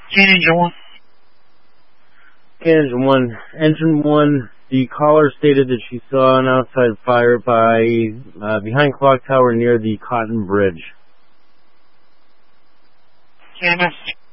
Can Engine 1. Engine 1, the caller stated that she saw an outside fire behind Clock Tower near the Cotton Bridge. KMS.